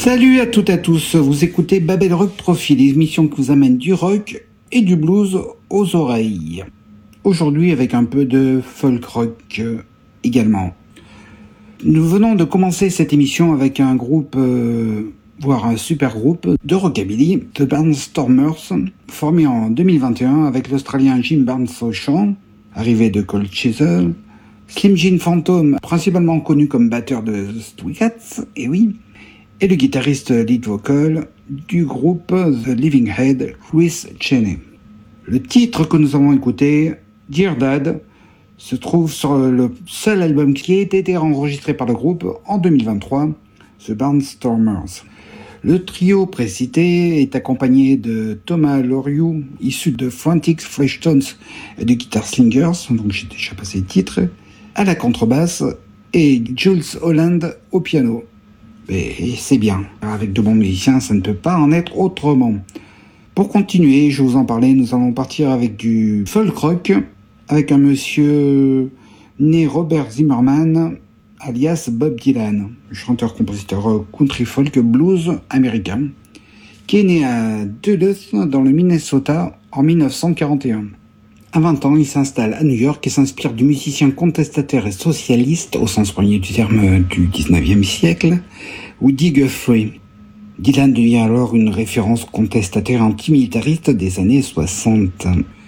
Salut à toutes et à tous, vous écoutez Babel Rock Profil, l'émission qui vous amène du rock et du blues aux oreilles. Aujourd'hui avec un peu de folk rock également. Nous venons de commencer cette émission avec un groupe, voire un super groupe de rockabilly, The Barnstormers, formé en 2021 avec l'Australien Jim Barnes au chant, arrivé de Cold Chisel, Slim Jim Phantom, principalement connu comme batteur de The Stray Cats, et oui, et le guitariste lead vocal du groupe The Living Head, Chris Cheney. Le titre que nous avons écouté, Dear Dad, se trouve sur le seul album qui a été enregistré par le groupe en 2023, The Barnstormers. Le trio précité est accompagné de Thomas Loriou, issu de Frantic Fleshtones et de Guitar Slingers, donc j'ai déjà passé le titre, à la contrebasse, et Jules Holland au piano. Et c'est bien, avec de bons musiciens, ça ne peut pas en être autrement. Pour continuer, je vous en parlais, nous allons partir avec du folk rock, avec un monsieur né Robert Zimmerman, alias Bob Dylan, chanteur-compositeur country folk blues américain, qui est né à Duluth, dans le Minnesota, en 1941. À 20 ans, il s'installe à New York et s'inspire du musicien contestataire et socialiste, au sens premier du terme du 19e siècle, Woody Guthrie. Dylan devient alors une référence contestataire antimilitariste des années 60.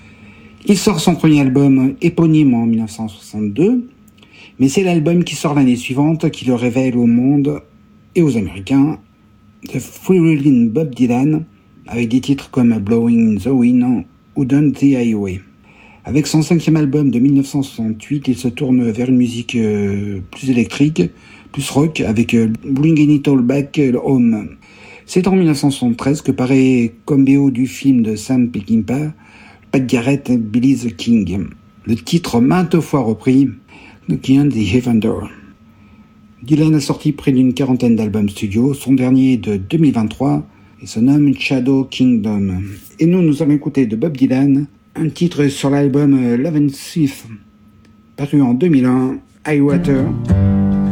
Il sort son premier album éponyme en 1962, mais c'est l'album qui sort l'année suivante qui le révèle au monde et aux Américains, The Freewheelin' Bob Dylan, avec des titres comme Blowing in the Wind ou Down the Highway. Avec son 5e album de 1968, il se tourne vers une musique plus électrique, plus rock, avec Bringing It All Back Home. C'est en 1973 que paraît comme BO du film de Sam Peckinpah, Pat Garrett, Billy the King. Le titre maintes fois repris, Knocking on the Heaven Door. Dylan a sorti près d'une quarantaine d'albums studio, son dernier de 2023 et se nomme Shadow Kingdom. Et nous allons écouter de Bob Dylan un titre sur l'album Love and Thief, paru en 2001, Highwater.